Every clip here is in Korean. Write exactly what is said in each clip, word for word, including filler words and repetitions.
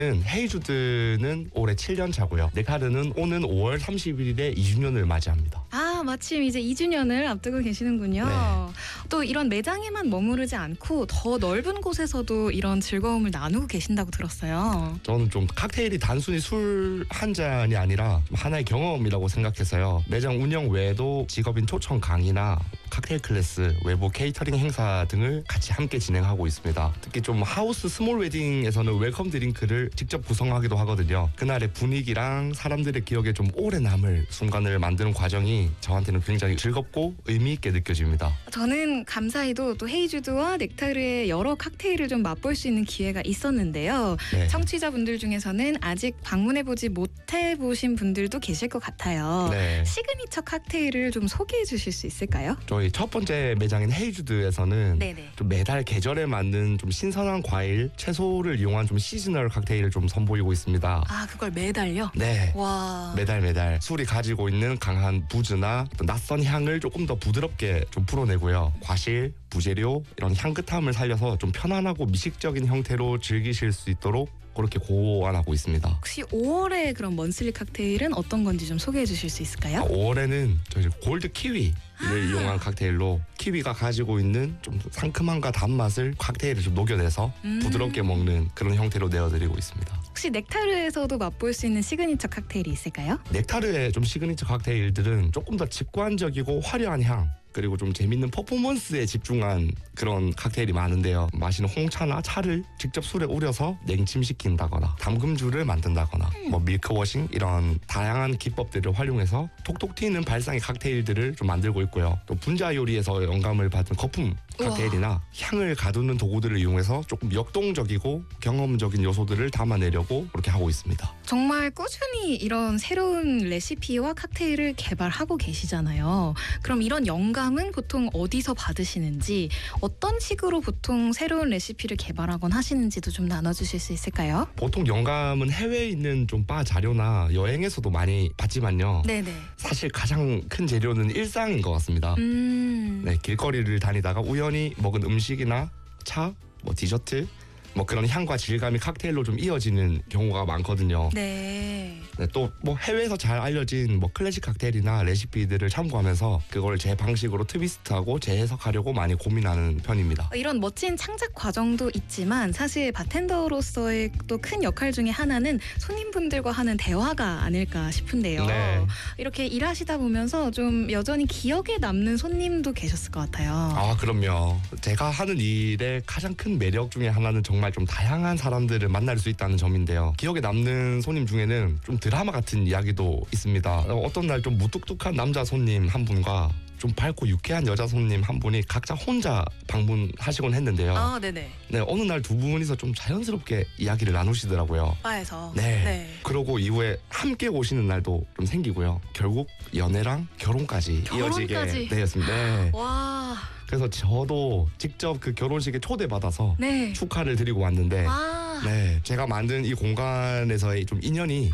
헤이주드는 올해 칠 년 차고요. 넥타르는 오는 오월 삼십일에 이 주년을 맞이합니다. 아, 마침 이제 이 주년을 앞두고 계시는군요. 네. 또 이런 매장에만 머무르지 않고 더 넓은 곳에서도 이런 즐거움을 나누고 계신다고 들었어요. 저는 좀 칵테일이 단순히 술 한 잔이 아니라 하나의 경험이라고 생각해서요. 매장 운영 외에도 직업인 초청 강의나 칵테일 클래스, 외부 케이터링 행사 등을 같이 함께 진행하고 있습니다. 특히 좀 하우스 스몰 웨딩에서는 웰컴 드링크를 직접 구성하기도 하거든요. 그날의 분위기랑 사람들의 기억에 좀 오래 남을 순간을 만드는 과정이 저한테는 굉장히 즐겁고 의미 있게 느껴집니다. 저는 감사히도 또 헤이주드와 넥타르의 여러 칵테일을 좀 맛볼 수 있는 기회가 있었는데요. 네. 청취자분들 중에서는 아직 방문해보지 못해보신 분들도 계실 것 같아요. 네. 시그니처 칵테일을 좀 소개해 주실 수 있을까요? 저희 첫 번째 매장인 헤이주드에서는 네네. 좀 매달 계절에 맞는 좀 신선한 과일, 채소를 이용한 좀 시즈널 칵테일을 좀 선보이고 있습니다. 아, 그걸 매달요? 네. 와. 매달 매달 술이 가지고 있는 강한 부즈나 또 낯선 향을 조금 더 부드럽게 좀 풀어내고요. 과실, 부재료 이런 향긋함을 살려서 좀 편안하고 미식적인 형태로 즐기실 수 있도록 그렇게 고안하고 있습니다. 혹시 오월에 그런 먼슬리 칵테일은 어떤 건지 좀 소개해 주실 수 있을까요? 오월에는 저희 골드 키위를 이용한 칵테일로 키위가 가지고 있는 좀 상큼함과 단맛을 칵테일에 좀 녹여내서 음. 부드럽게 먹는 그런 형태로 내어드리고 있습니다. 혹시 넥타르에서도 맛볼 수 있는 시그니처 칵테일이 있을까요? 넥타르의 좀 시그니처 칵테일들은 조금 더 직관적이고 화려한 향 그리고 좀 재밌는 퍼포먼스에 집중한 그런 칵테일이 많은데요. 마시는 홍차나 차를 직접 술에 우려서 냉침시킨다거나 담금주를 만든다거나 음. 뭐 밀크워싱 이런 다양한 기법들을 활용해서 톡톡 튀는 발상의 칵테일들을 좀 만들고 있고요. 또 분자 요리에서 영감을 받은 거품 칵테일이나 우와. 향을 가두는 도구들을 이용해서 조금 역동적이고 경험적인 요소들을 담아내려고 그렇게 하고 있습니다. 정말 꾸준히 이런 새로운 레시피와 칵테일을 개발하고 계시잖아요. 그럼 이런 영감은 보통 어디서 받으시는지, 어떤 식으로 보통 새로운 레시피를 개발하곤 하시는지도 좀 나눠주실 수 있을까요? 보통 영감은 해외에 있는 좀 바 자료나 여행에서도 많이 받지만요. 네네. 사실 가장 큰 재료는 일상인 것 같습니다. 음. 네, 길거리를 다니다가 우연히 먹은 음식이나 차, 뭐 디저트, 뭐 그런 향과 질감이 칵테일로 좀 이어지는 경우가 많거든요. 네. 네, 또 뭐 해외에서 잘 알려진 뭐 클래식 칵테일이나 레시피들을 참고하면서 그걸 제 방식으로 트위스트하고 재해석하려고 많이 고민하는 편입니다. 이런 멋진 창작 과정도 있지만 사실 바텐더로서의 또 큰 역할 중에 하나는 손님분들과 하는 대화가 아닐까 싶은데요. 네. 이렇게 일하시다 보면서 좀 여전히 기억에 남는 손님도 계셨을 것 같아요. 아, 그럼요. 제가 하는 일의 가장 큰 매력 중에 하나는 정말 좀 다양한 사람들을 만날 수 있다는 점인데요. 기억에 남는 손님 중에는 좀 드라마 같은 이야기도 있습니다. 어떤 날 좀 무뚝뚝한 남자 손님 한 분과 좀 밝고 유쾌한 여자 손님 한 분이 각자 혼자 방문하시곤 했는데요. 아, 네네. 네, 어느 날 두 분이서 좀 자연스럽게 이야기를 나누시더라고요. 바에서. 네. 네. 그러고 이후에 함께 오시는 날도 좀 생기고요. 결국 연애랑 결혼까지, 결혼까지. 이어지게 되었습니다. 네. 와. 그래서 저도 직접 그 결혼식에 초대받아서 네. 축하를 드리고 왔는데 아. 네, 제가 만든 이 공간에서의 좀 인연이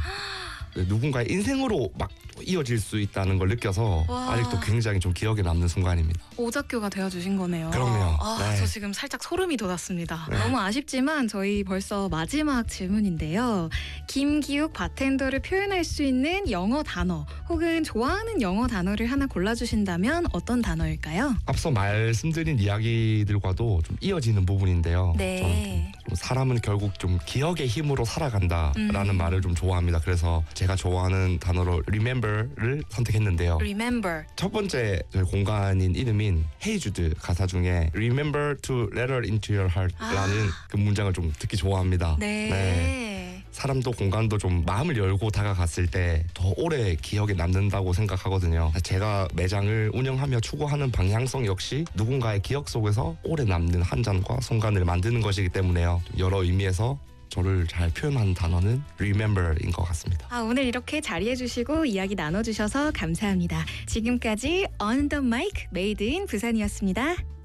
누군가의 인생으로 막 이어질 수 있다는 걸 느껴서 와. 아직도 굉장히 좀 기억에 남는 순간입니다. 오작교가 되어주신 거네요. 그럼요. 아, 네. 저 지금 살짝 소름이 돋았습니다. 네. 너무 아쉽지만 저희 벌써 마지막 질문인데요. 김기욱 바텐더를 표현할 수 있는 영어 단어 혹은 좋아하는 영어 단어를 하나 골라주신다면 어떤 단어일까요? 앞서 말씀드린 이야기들과도 좀 이어지는 부분인데요. 네. 저는 좀 사람은 결국 좀 기억의 힘으로 살아간다라는 음. 말을 좀 좋아합니다. 그래서 제가 좋아하는 단어로 remember를 선택했는데요. Remember. 첫 번째 저희 공간인 이름인 헤이주드 가사 중에 Remember to let her into your heart라는 아. 그 문장을 좀 듣기 좋아합니다. 네. 네. 사람도 공간도 좀 마음을 열고 다가갔을 때 더 오래 기억에 남는다고 생각하거든요. 제가 매장을 운영하며 추구하는 방향성 역시 누군가의 기억 속에서 오래 남는 한 잔과 순간을 만드는 것이기 때문에요. 여러 의미에서 저를 잘 표현하는 단어는 remember인 것 같습니다. 아, 오늘 이렇게 자리해주시고 이야기 나눠주셔서 감사합니다. 지금까지 On the Mic Made in 부산이었습니다.